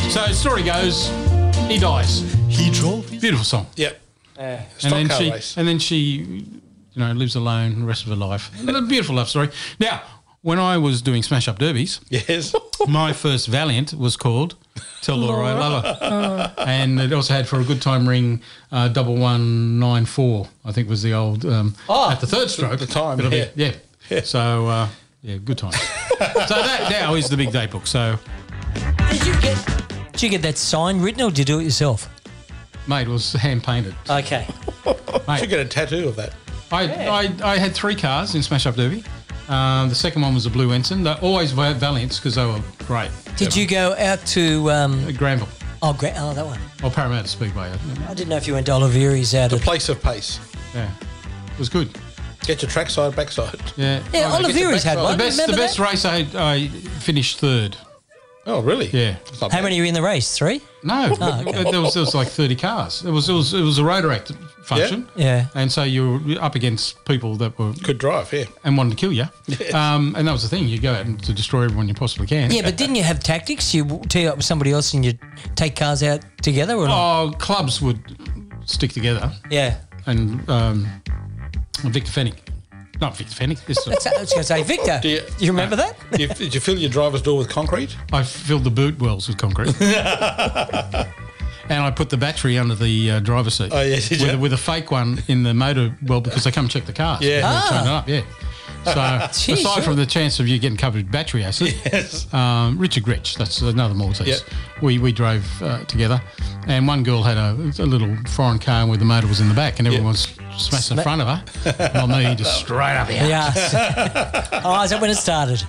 So the story goes, he dies. He drove. Beautiful song. Yep. And Stock then car she, race. and then she, lives alone the rest of her life. A beautiful love story. Now, when I was doing Smash Up Derbies, Yes. my first Valiant was called Tell Laura I Love Her. And it also had for a good time ring 1194, I think was the old, at the third stroke. the time, It'll be- yeah. yeah. So, good time. So that now is the big date book. So, Did you get that sign written or did you do it yourself? mate, it was hand painted. Okay. Should get a tattoo of that. I had 3 cars in Smash Up Derby. The second one was a blue ensign. They're always Valiants because they were great. Did you go out to Granville that one? or Parramatta Speedway. I didn't know if you went to Oliveri's out The at place of pace. Yeah, it was good. Get your trackside, backside. Yeah, Yeah, Oliveri's had one. The best Remember best that? race I finished third. Oh, really? Yeah. It's not How bad. many were in the race? 3? No, okay. there was like 30 cars. It was a rotor act function. Yeah. And so you were up against people that were Could drive, yeah. and wanted to kill you. And that was the thing. You go out and to destroy everyone you possibly can. Yeah, but didn't you have tactics? You team up with somebody else and you take cars out together or not? Oh, clubs would stick together. Yeah. And Victor Fennick. Not Victor Fennick. This I was going to say, Victor, Do do you- you remember that? Did you fill your driver's door with concrete? I filled the boot wells with concrete. And I put the battery under the driver's seat. Oh, yeah, did you? With a fake one in the motor well because they come check the cars. Yeah. They turn it up, yeah. So Jeez, aside from the chance of you getting covered with battery acid, Yes. Richard Gretsch, that's another Maltese. Yep. We drove together, and one girl had a little foreign car where the motor was in the back, and everyone was smashing in front of her. Well, me just straight up here. Yeah. Oh, is that when it started?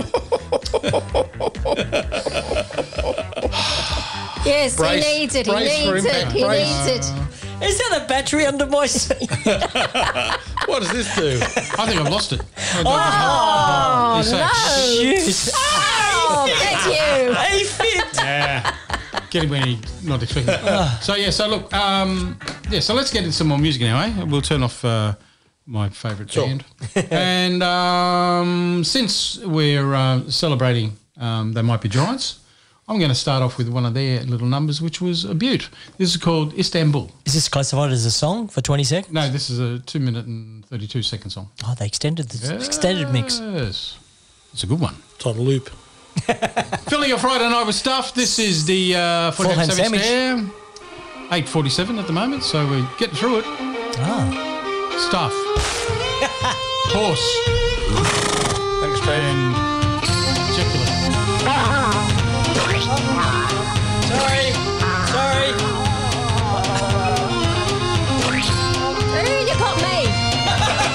Yes, Brace- he needs it. He brace for needs it. impact, He brace. needs it. Is that a battery under my seat? What does this do? I think I've lost it. Oh, It's like, no. Shoot. Oh, thank you. Hey, fit. Yeah. Get him when he's not expecting it. So look, so let's get into some more music now, eh? We'll turn off my favourite Sure. band. And since we're celebrating They Might Be Giants, I'm going to start off with one of their little numbers, which was a beaut. This is called Istanbul. Is this classified as a song for 20 seconds? No, this is a 2 minute and 32 second song. Oh, they extended the extended mix. Yes. It's a good one. It's on loop. Filling your Friday night with stuff. This is the Full ham sandwich. 8:47 at the moment, so we're getting through it. Ah. Stuff. Horse. Thanks, Trey. And